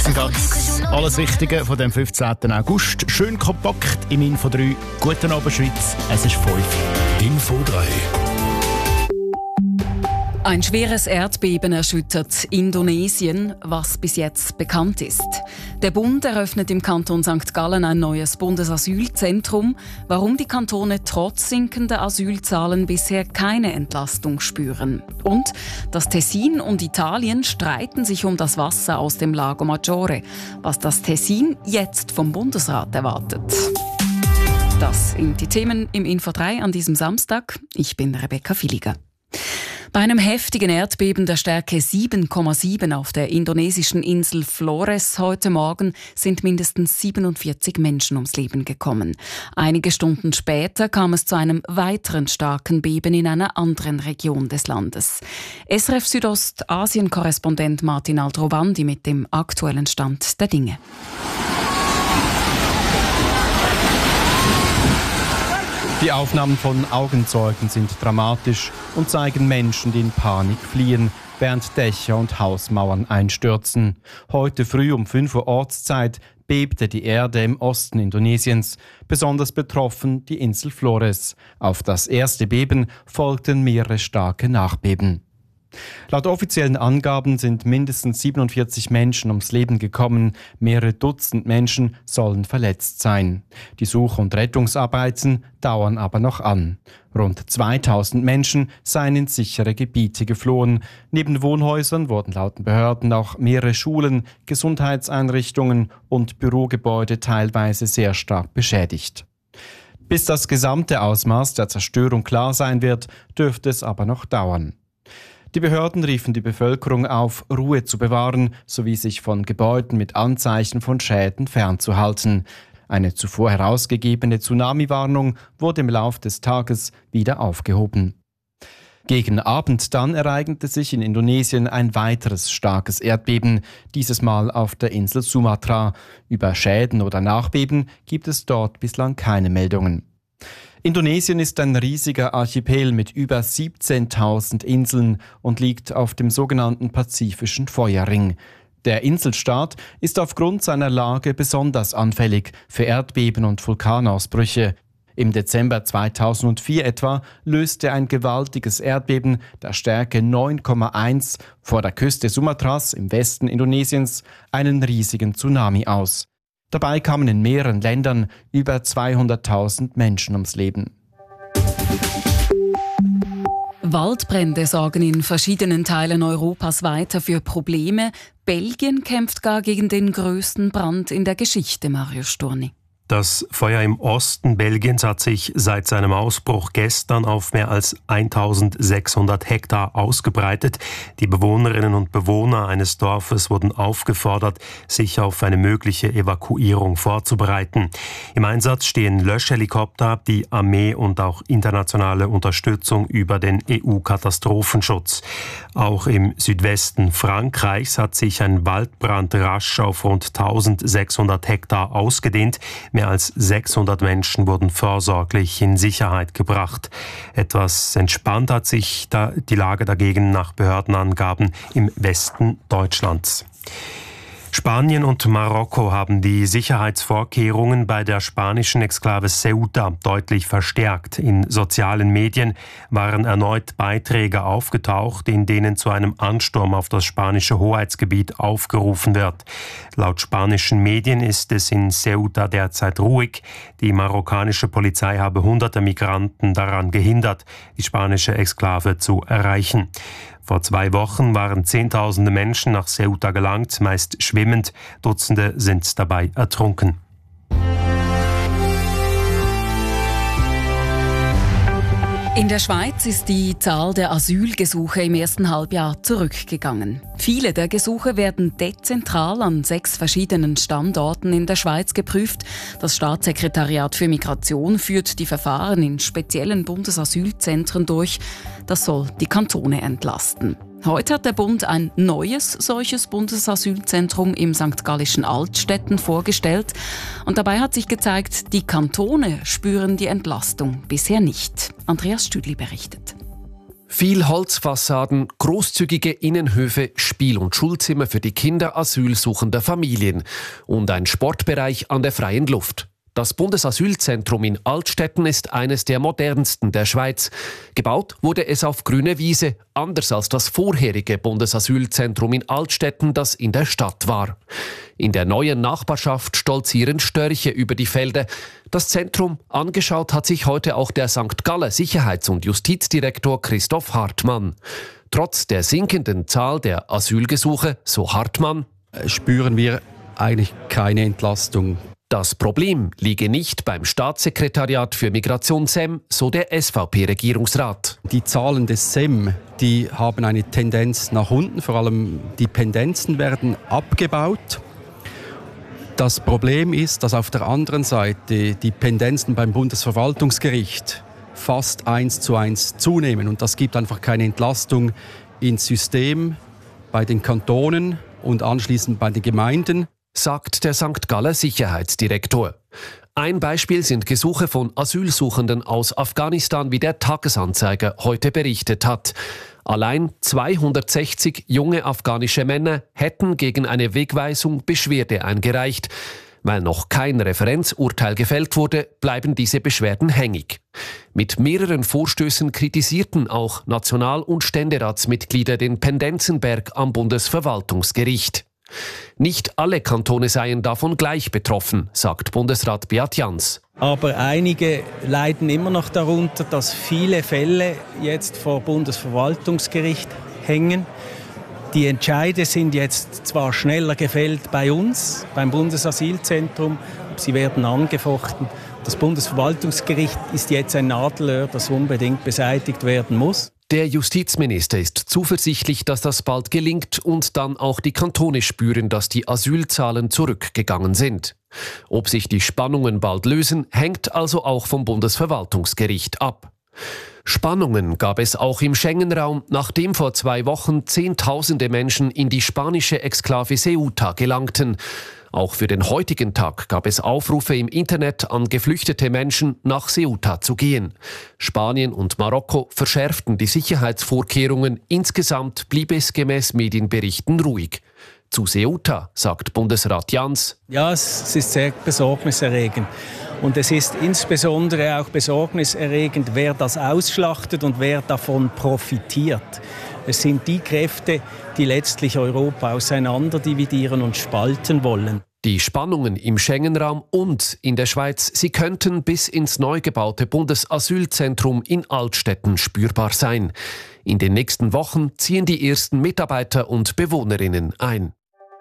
zusammengefasst. Alles Wichtige von dem 15. August. Schön kompakt im Info 3. Guten Abend, Schweiz. Es ist 5. Info 3. Ein schweres Erdbeben erschüttert Indonesien, was bis jetzt bekannt ist. Der Bund eröffnet im Kanton St. Gallen ein neues Bundesasylzentrum. Warum die Kantone trotz sinkender Asylzahlen bisher keine Entlastung spüren. Und das Tessin und Italien streiten sich um das Wasser aus dem Lago Maggiore. Was das Tessin jetzt vom Bundesrat erwartet. Das sind die Themen im Info 3 an diesem Samstag. Ich bin Rebecca Villiger. Bei einem heftigen Erdbeben der Stärke 7,7 auf der indonesischen Insel Flores heute Morgen sind mindestens 47 Menschen ums Leben gekommen. Einige Stunden später kam es zu einem weiteren starken Beben in einer anderen Region des Landes. SRF Südostasien-Korrespondent Martin Aldrovandi mit dem aktuellen Stand der Dinge. Die Aufnahmen von Augenzeugen sind dramatisch und zeigen Menschen, die in Panik fliehen, während Dächer und Hausmauern einstürzen. Heute früh um 5 Uhr Ortszeit bebte die Erde im Osten Indonesiens. Besonders betroffen die Insel Flores. Auf das erste Beben folgten mehrere starke Nachbeben. Laut offiziellen Angaben sind mindestens 47 Menschen ums Leben gekommen, mehrere Dutzend Menschen sollen verletzt sein. Die Such- und Rettungsarbeiten dauern aber noch an. Rund 2000 Menschen seien in sichere Gebiete geflohen. Neben Wohnhäusern wurden laut Behörden auch mehrere Schulen, Gesundheitseinrichtungen und Bürogebäude teilweise sehr stark beschädigt. Bis das gesamte Ausmaß der Zerstörung klar sein wird, dürfte es aber noch dauern. Die Behörden riefen die Bevölkerung auf, Ruhe zu bewahren, sowie sich von Gebäuden mit Anzeichen von Schäden fernzuhalten. Eine zuvor herausgegebene Tsunami-Warnung wurde im Lauf des Tages wieder aufgehoben. Gegen Abend dann ereignete sich in Indonesien ein weiteres starkes Erdbeben, dieses Mal auf der Insel Sumatra. Über Schäden oder Nachbeben gibt es dort bislang keine Meldungen. Indonesien ist ein riesiger Archipel mit über 17.000 Inseln und liegt auf dem sogenannten Pazifischen Feuerring. Der Inselstaat ist aufgrund seiner Lage besonders anfällig für Erdbeben und Vulkanausbrüche. Im Dezember 2004 etwa löste ein gewaltiges Erdbeben der Stärke 9,1 vor der Küste Sumatras im Westen Indonesiens einen riesigen Tsunami aus. Dabei kamen in mehreren Ländern über 200.000 Menschen ums Leben. Waldbrände sorgen in verschiedenen Teilen Europas weiter für Probleme. Belgien kämpft gar gegen den größten Brand in der Geschichte, Mario Sturni. Das Feuer im Osten Belgiens hat sich seit seinem Ausbruch gestern auf mehr als 1600 Hektar ausgebreitet. Die Bewohnerinnen und Bewohner eines Dorfes wurden aufgefordert, sich auf eine mögliche Evakuierung vorzubereiten. Im Einsatz stehen Löschhelikopter, die Armee und auch internationale Unterstützung über den EU-Katastrophenschutz. Auch im Südwesten Frankreichs hat sich ein Waldbrand rasch auf rund 1600 Hektar ausgedehnt. Mehr als 600 Menschen wurden vorsorglich in Sicherheit gebracht. Etwas entspannt hat sich die Lage dagegen nach Behördenangaben im Westen Deutschlands. Spanien und Marokko haben die Sicherheitsvorkehrungen bei der spanischen Exklave Ceuta deutlich verstärkt. In sozialen Medien waren erneut Beiträge aufgetaucht, in denen zu einem Ansturm auf das spanische Hoheitsgebiet aufgerufen wird. Laut spanischen Medien ist es in Ceuta derzeit ruhig. Die marokkanische Polizei habe hunderte Migranten daran gehindert, die spanische Exklave zu erreichen. Vor 2 Wochen waren Zehntausende Menschen nach Ceuta gelangt, meist schwimmend. Dutzende sind dabei ertrunken. In der Schweiz ist die Zahl der Asylgesuche im ersten Halbjahr zurückgegangen. Viele der Gesuche werden dezentral an 6 verschiedenen Standorten in der Schweiz geprüft. Das Staatssekretariat für Migration führt die Verfahren in speziellen Bundesasylzentren durch. Das soll die Kantone entlasten. Heute hat der Bund ein neues solches Bundesasylzentrum im St. Gallischen Altstetten vorgestellt. Und dabei hat sich gezeigt, die Kantone spüren die Entlastung bisher nicht. Andreas Stüdli berichtet. Viel Holzfassaden, großzügige Innenhöfe, Spiel- und Schulzimmer für die Kinder asylsuchender Familien und ein Sportbereich an der freien Luft. Das Bundesasylzentrum in Altstetten ist eines der modernsten der Schweiz. Gebaut wurde es auf grüner Wiese, anders als das vorherige Bundesasylzentrum in Altstetten, das in der Stadt war. In der neuen Nachbarschaft stolzieren Störche über die Felder. Das Zentrum angeschaut hat sich heute auch der St. Galler Sicherheits- und Justizdirektor Christoph Hartmann. Trotz der sinkenden Zahl der Asylgesuche, so Hartmann, spüren wir eigentlich keine Entlastung. Das Problem liege nicht beim Staatssekretariat für Migration SEM, so der SVP-Regierungsrat. Die Zahlen des SEM, die haben eine Tendenz nach unten, vor allem die Pendenzen werden abgebaut. Das Problem ist, dass auf der anderen Seite die Pendenzen beim Bundesverwaltungsgericht fast 1:1 zunehmen. Und das gibt einfach keine Entlastung ins System bei den Kantonen und anschließend bei den Gemeinden, sagt der St. Galler Sicherheitsdirektor. Ein Beispiel sind Gesuche von Asylsuchenden aus Afghanistan, wie der Tagesanzeiger heute berichtet hat. Allein 260 junge afghanische Männer hätten gegen eine Wegweisung Beschwerde eingereicht. Weil noch kein Referenzurteil gefällt wurde, bleiben diese Beschwerden hängig. Mit mehreren Vorstößen kritisierten auch National- und Ständeratsmitglieder den Pendenzenberg am Bundesverwaltungsgericht. Nicht alle Kantone seien davon gleich betroffen, sagt Bundesrat Beat Jans. Aber einige leiden immer noch darunter, dass viele Fälle jetzt vor Bundesverwaltungsgericht hängen. Die Entscheide sind jetzt zwar schneller gefällt bei uns, beim Bundesasylzentrum, aber sie werden angefochten. Das Bundesverwaltungsgericht ist jetzt ein Nadelöhr, das unbedingt beseitigt werden muss. Der Justizminister ist zuversichtlich, dass das bald gelingt und dann auch die Kantone spüren, dass die Asylzahlen zurückgegangen sind. Ob sich die Spannungen bald lösen, hängt also auch vom Bundesverwaltungsgericht ab. Spannungen gab es auch im Schengen-Raum, nachdem vor 2 Wochen Zehntausende Menschen in die spanische Exklave Ceuta gelangten. Auch für den heutigen Tag gab es Aufrufe im Internet an geflüchtete Menschen, nach Ceuta zu gehen. Spanien und Marokko verschärften die Sicherheitsvorkehrungen. Insgesamt blieb es gemäß Medienberichten ruhig. Zu Ceuta, sagt Bundesrat Jans. Ja, es ist sehr besorgniserregend. Und es ist insbesondere auch besorgniserregend, wer das ausschlachtet und wer davon profitiert. Es sind die Kräfte, die letztlich Europa auseinanderdividieren und spalten wollen. Die Spannungen im Schengen-Raum und in der Schweiz, sie könnten bis ins neu gebaute Bundesasylzentrum in Altstetten spürbar sein. In den nächsten Wochen ziehen die ersten Mitarbeiter und Bewohnerinnen ein.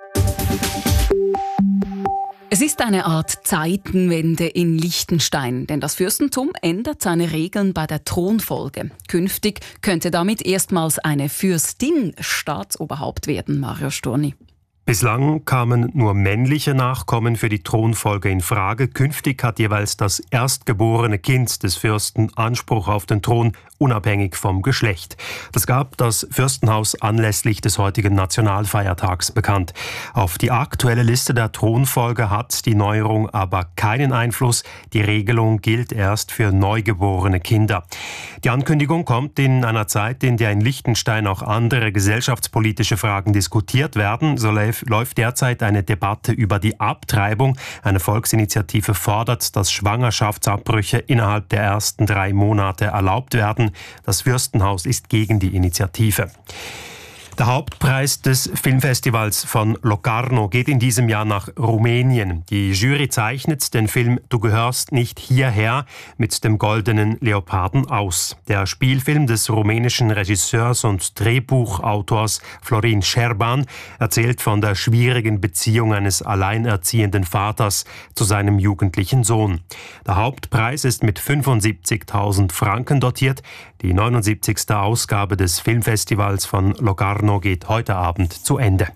Es ist eine Art Zeitenwende in Liechtenstein, denn das Fürstentum ändert seine Regeln bei der Thronfolge. Künftig könnte damit erstmals eine Fürstin Staatsoberhaupt werden, Mario Sturni. Bislang kamen nur männliche Nachkommen für die Thronfolge in Frage. Künftig hat jeweils das erstgeborene Kind des Fürsten Anspruch auf den Thron, unabhängig vom Geschlecht. Das gab das Fürstenhaus anlässlich des heutigen Nationalfeiertags bekannt. Auf die aktuelle Liste der Thronfolge hat die Neuerung aber keinen Einfluss. Die Regelung gilt erst für neugeborene Kinder. Die Ankündigung kommt in einer Zeit, in der in Liechtenstein auch andere gesellschaftspolitische Fragen diskutiert werden. So läuft derzeit eine Debatte über die Abtreibung. Eine Volksinitiative fordert, dass Schwangerschaftsabbrüche innerhalb der ersten 3 Monate erlaubt werden. Das Fürstenhaus ist gegen die Initiative. Der Hauptpreis des Filmfestivals von Locarno geht in diesem Jahr nach Rumänien. Die Jury zeichnet den Film Du gehörst nicht hierher mit dem Goldenen Leoparden aus. Der Spielfilm des rumänischen Regisseurs und Drehbuchautors Florin Șerban erzählt von der schwierigen Beziehung eines alleinerziehenden Vaters zu seinem jugendlichen Sohn. Der Hauptpreis ist mit 75.000 Franken dotiert. Die 79. Ausgabe des Filmfestivals von Locarno geht heute Abend zu Ende.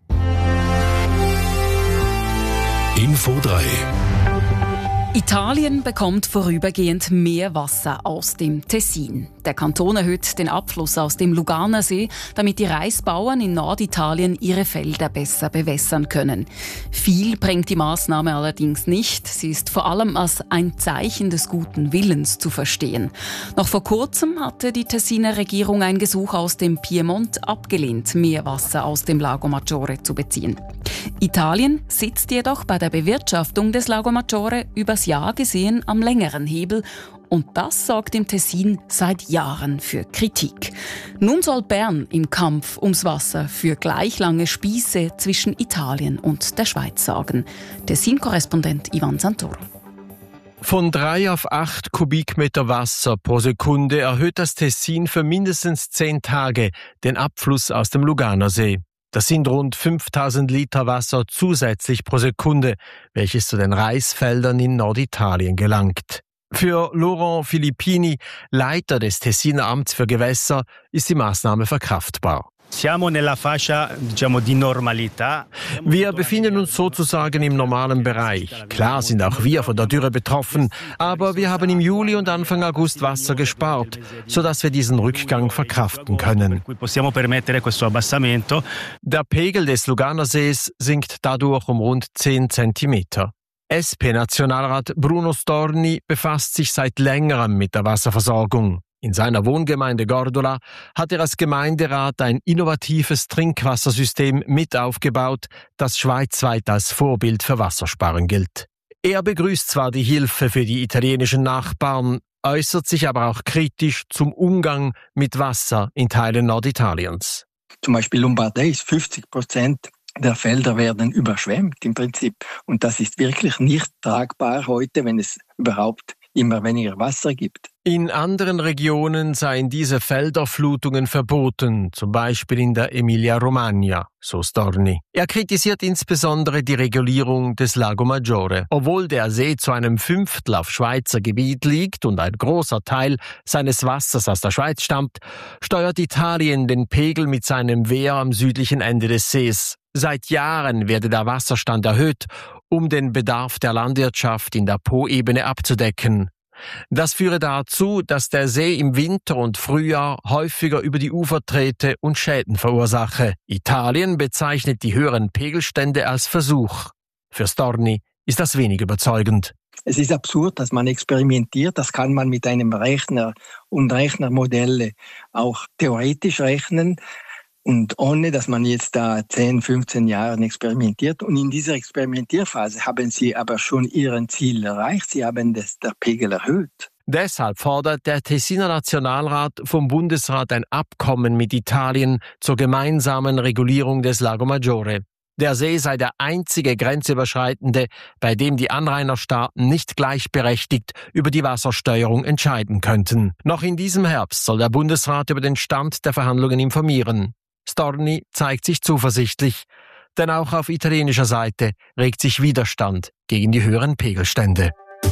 Info 3. Italien bekommt vorübergehend mehr Wasser aus dem Tessin. Der Kanton erhöht den Abfluss aus dem Luganer See, damit die Reisbauern in Norditalien ihre Felder besser bewässern können. Viel bringt die Maßnahme allerdings nicht. Sie ist vor allem als ein Zeichen des guten Willens zu verstehen. Noch vor kurzem hatte die Tessiner Regierung ein Gesuch aus dem Piemont abgelehnt, mehr Wasser aus dem Lago Maggiore zu beziehen. Italien sitzt jedoch bei der Bewirtschaftung des Lago Maggiore übers Jahr gesehen am längeren Hebel. Und das sorgt im Tessin seit Jahren für Kritik. Nun soll Bern im Kampf ums Wasser für gleich lange Spieße zwischen Italien und der Schweiz sorgen. Tessin-Korrespondent Ivan Santoro. Von 3 auf 8 Kubikmeter Wasser pro Sekunde erhöht das Tessin für mindestens 10 Tage den Abfluss aus dem Luganer See. Das sind rund 5000 Liter Wasser zusätzlich pro Sekunde, welches zu den Reisfeldern in Norditalien gelangt. Für Laurent Filippini, Leiter des Tessiner Amts für Gewässer, ist die Maßnahme verkraftbar. Wir befinden uns sozusagen im normalen Bereich. Klar sind auch wir von der Dürre betroffen, aber wir haben im Juli und Anfang August Wasser gespart, sodass wir diesen Rückgang verkraften können. Der Pegel des Luganer Sees sinkt dadurch um rund 10 Zentimeter. SP-Nationalrat Bruno Storni befasst sich seit längerem mit der Wasserversorgung. In seiner Wohngemeinde Gordola hat er als Gemeinderat ein innovatives Trinkwassersystem mit aufgebaut, das schweizweit als Vorbild für Wassersparen gilt. Er begrüßt zwar die Hilfe für die italienischen Nachbarn, äußert sich aber auch kritisch zum Umgang mit Wasser in Teilen Norditaliens. Zum Beispiel Lombardei ist 50% der Felder werden überschwemmt im Prinzip. Und das ist wirklich nicht tragbar heute, wenn es überhaupt immer weniger Wasser gibt. In anderen Regionen seien diese Felderflutungen verboten, zum Beispiel in der Emilia-Romagna, so Storni. Er kritisiert insbesondere die Regulierung des Lago Maggiore. Obwohl der See zu einem 1/5 auf Schweizer Gebiet liegt und ein großer Teil seines Wassers aus der Schweiz stammt, steuert Italien den Pegel mit seinem Wehr am südlichen Ende des Sees. Seit Jahren werde der Wasserstand erhöht, um den Bedarf der Landwirtschaft in der Po-Ebene abzudecken. Das führe dazu, dass der See im Winter und Frühjahr häufiger über die Ufer trete und Schäden verursache. Italien bezeichnet die höheren Pegelstände als Versuch. Für Storni ist das wenig überzeugend. Es ist absurd, dass man experimentiert. Das kann man mit einem Rechner und Rechnermodelle auch theoretisch rechnen. Und ohne, dass man jetzt da 10, 15 Jahre experimentiert. Und in dieser Experimentierphase haben sie aber schon ihren Ziel erreicht. Sie haben der Pegel erhöht. Deshalb fordert der Tessiner Nationalrat vom Bundesrat ein Abkommen mit Italien zur gemeinsamen Regulierung des Lago Maggiore. Der See sei der einzige grenzüberschreitende, bei dem die Anrainerstaaten nicht gleichberechtigt über die Wassersteuerung entscheiden könnten. Noch in diesem Herbst soll der Bundesrat über den Stand der Verhandlungen informieren. Storni zeigt sich zuversichtlich, denn auch auf italienischer Seite regt sich Widerstand gegen die höheren Pegelstände.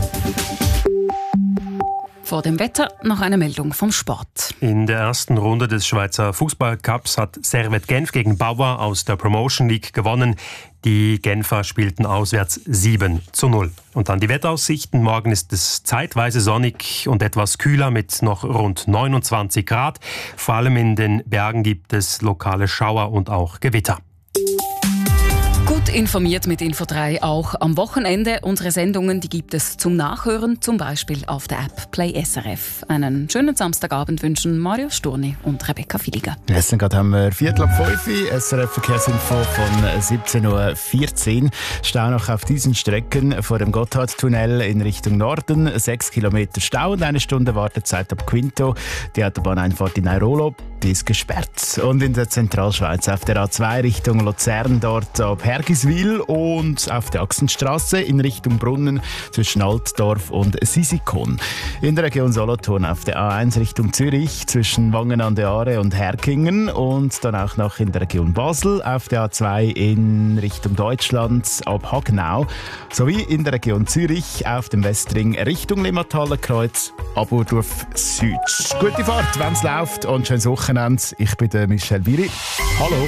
Vor dem Wetter noch eine Meldung vom Sport. In der ersten Runde des Schweizer Fußballcups hat Servette Genf gegen Bauer aus der Promotion League gewonnen. Die Genfer spielten auswärts 7:0. Und dann die Wetteraussichten. Morgen ist es zeitweise sonnig und etwas kühler mit noch rund 29 Grad. Vor allem in den Bergen gibt es lokale Schauer und auch Gewitter. Gut informiert mit Info3 auch am Wochenende. Unsere Sendungen, die gibt es zum Nachhören, zum Beispiel auf der App Play SRF. Einen schönen Samstagabend wünschen Mario Sturni und Rebecca Filiger. Jetzt gerade haben wir 4:05 SRF Verkehrsinfo von 17:14 Uhr. Stau noch auf diesen Strecken vor dem Gotthardtunnel in Richtung Norden. 6 Kilometer Stau und 1 Stunde Wartezeit ab Quinto. Die Autobahneinfahrt in Airolo, die ist gesperrt. Und in der Zentralschweiz auf der A2 Richtung Luzern, dort ab Hergiswil, und auf der Achsenstrasse in Richtung Brunnen zwischen Altdorf und Sisikon. In der Region Solothurn auf der A1 Richtung Zürich zwischen Wangen an der Aare und Herkingen, und dann auch noch in der Region Basel auf der A2 in Richtung Deutschland ab Hagenau, sowie in der Region Zürich auf dem Westring Richtung Limmathaler Kreuz ab Urdorf Süd. Gute Fahrt, wenn es läuft, und schönes Wochenende. Ich bin der Michel Biri. Hallo.